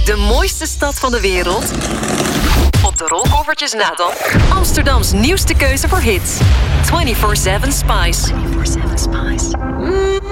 de mooiste stad van de wereld? Op de rolkoffertjes na dan Amsterdams nieuwste keuze voor hits. 24/7 Spice. 24/7 Spice.